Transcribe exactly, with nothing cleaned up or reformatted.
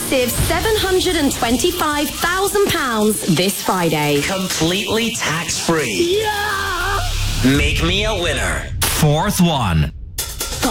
massive seven hundred twenty-five thousand pounds this Friday. Completely tax-free. Yeah! Make me a winner. Fourth one.